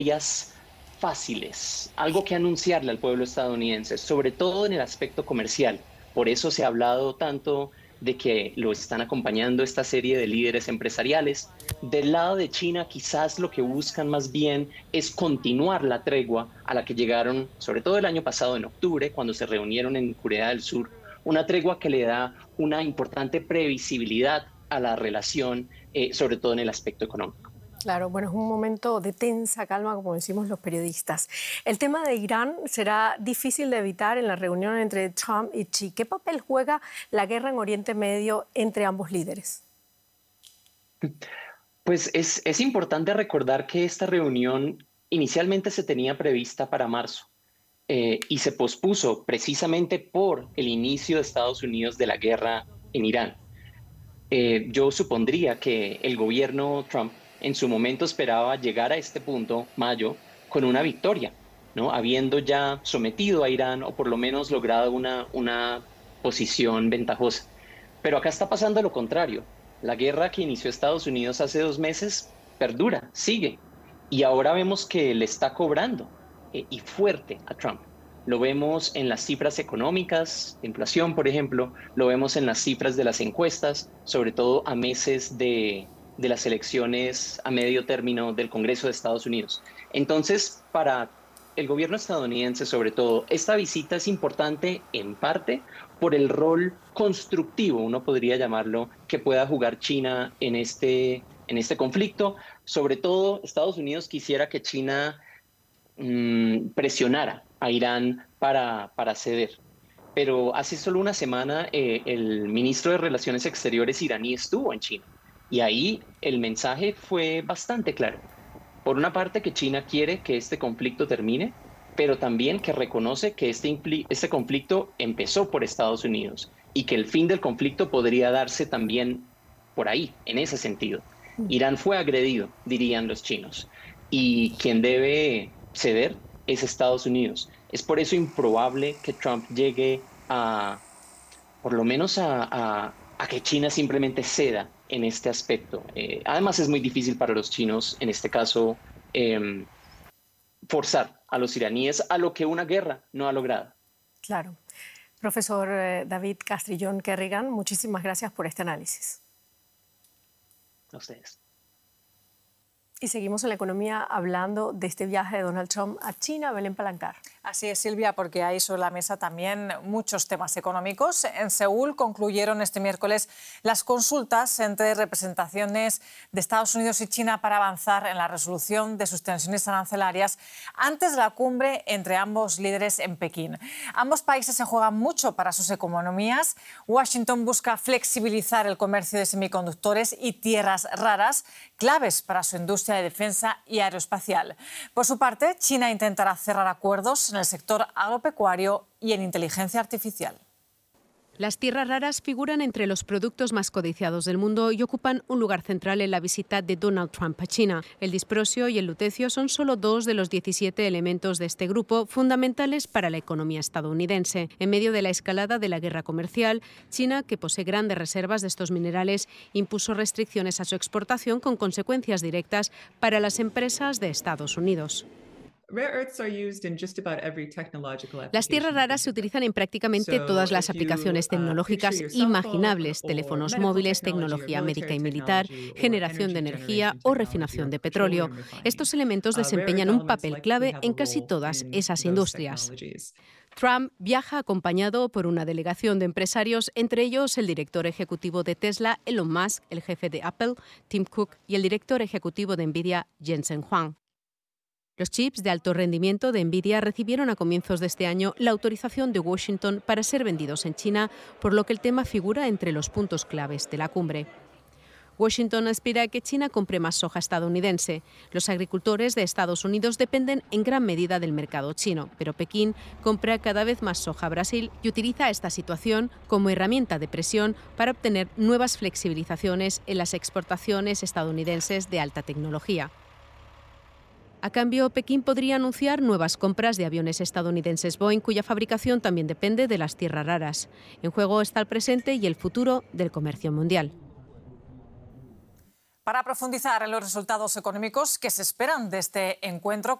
fáciles, algo que anunciarle al pueblo estadounidense, sobre todo en el aspecto comercial. Por eso se ha hablado tanto de que lo están acompañando esta serie de líderes empresariales. Del lado de China, quizás lo que buscan más bien es continuar la tregua a la que llegaron, sobre todo el año pasado en octubre, cuando se reunieron en Corea del Sur, una tregua que le da una importante previsibilidad a la relación, sobre todo en el aspecto económico. Claro, bueno, es un momento de tensa calma, como decimos los periodistas. El tema de Irán será difícil de evitar en la reunión entre Trump y Xi. ¿Qué papel juega la guerra en Oriente Medio entre ambos líderes? Pues es importante recordar que esta reunión inicialmente se tenía prevista para marzo y se pospuso precisamente por el inicio de Estados Unidos de la guerra en Irán. Yo supondría que el gobierno Trump en su momento esperaba llegar a este punto, mayo, con una victoria, ¿no? Habiendo ya sometido a Irán o por lo menos logrado una posición ventajosa. Pero acá está pasando lo contrario. La guerra que inició Estados Unidos hace 2 meses perdura, sigue. Y ahora vemos que le está cobrando y fuerte a Trump. Lo vemos en las cifras económicas, de inflación, por ejemplo, lo vemos en las cifras de las encuestas, sobre todo a meses de las elecciones a medio término del Congreso de Estados Unidos. Entonces, para el gobierno estadounidense, sobre todo, esta visita es importante en parte por el rol constructivo, uno podría llamarlo, que pueda jugar China en este conflicto. Sobre todo, Estados Unidos quisiera que China presionara a Irán para ceder. Pero hace solo una semana el ministro de Relaciones Exteriores iraní estuvo en China y ahí el mensaje fue bastante claro. Por una parte, que China quiere que este conflicto termine, pero también que reconoce que este conflicto empezó por Estados Unidos y que el fin del conflicto podría darse también por ahí, en ese sentido. Irán fue agredido, dirían los chinos, y quien debe ceder es Estados Unidos. Es por eso improbable que Trump llegue por lo menos a que China simplemente ceda en este aspecto. Además, es muy difícil para los chinos, en este caso, forzar a los iraníes a lo que una guerra no ha logrado. Claro. Profesor David Castrillón Kerrigan, muchísimas gracias por este análisis. A ustedes. Y seguimos en la economía hablando de este viaje de Donald Trump a China. Belén Palancar. Así es, Silvia, porque hay sobre la mesa también muchos temas económicos. En Seúl concluyeron este miércoles las consultas entre representaciones de Estados Unidos y China para avanzar en la resolución de sus tensiones arancelarias antes de la cumbre entre ambos líderes en Pekín. Ambos países se juegan mucho para sus economías. Washington busca flexibilizar el comercio de semiconductores y tierras raras, claves para su industria de defensa y aeroespacial. Por su parte, China intentará cerrar acuerdos en el sector agropecuario y en inteligencia artificial. Las tierras raras figuran entre los productos más codiciados del mundo y ocupan un lugar central en la visita de Donald Trump a China. El disprosio y el lutecio son solo 2 de los 17 elementos de este grupo fundamentales para la economía estadounidense. En medio de la escalada de la guerra comercial, China, que posee grandes reservas de estos minerales, impuso restricciones a su exportación con consecuencias directas para las empresas de Estados Unidos. Las tierras raras se utilizan en prácticamente todas las aplicaciones tecnológicas imaginables: teléfonos móviles, tecnología médica y militar, generación de energía o refinación de petróleo. Estos elementos desempeñan un papel clave en casi todas esas industrias. Trump viaja acompañado por una delegación de empresarios, entre ellos el director ejecutivo de Tesla, Elon Musk, el jefe de Apple, Tim Cook, y el director ejecutivo de Nvidia, Jensen Huang. Los chips de alto rendimiento de Nvidia recibieron a comienzos de este año la autorización de Washington para ser vendidos en China, por lo que el tema figura entre los puntos claves de la cumbre. Washington aspira a que China compre más soja estadounidense. Los agricultores de Estados Unidos dependen en gran medida del mercado chino, pero Pekín compra cada vez más soja a Brasil y utiliza esta situación como herramienta de presión para obtener nuevas flexibilizaciones en las exportaciones estadounidenses de alta tecnología. A cambio, Pekín podría anunciar nuevas compras de aviones estadounidenses Boeing, cuya fabricación también depende de las tierras raras. En juego está el presente y el futuro del comercio mundial. Para profundizar en los resultados económicos que se esperan de este encuentro,